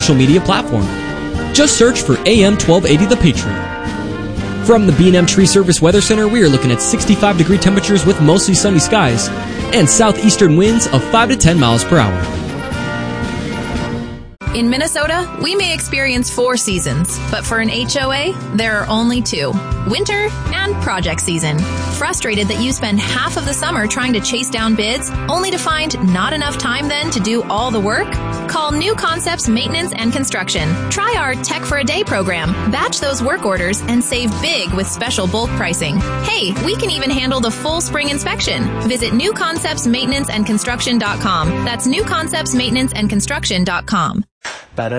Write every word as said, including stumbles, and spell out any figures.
social media platform. Just search for A M twelve eighty The Patriot. From the B and M Tree Service Weather Center, we are looking at sixty-five degree temperatures with mostly sunny skies and southeastern winds of five to ten miles per hour. In Minnesota, we may experience four seasons, but for an H O A, there are only two: winter and project season. Frustrated that you spend half of the summer trying to chase down bids, only to find not enough time then to do all the work? Call New Concepts Maintenance and Construction. Try our Tech for a Day program. Batch those work orders and save big with special bulk pricing. Hey, we can even handle the full spring inspection. Visit new concepts maintenance and construction dot com. That's new concepts maintenance and construction dot com.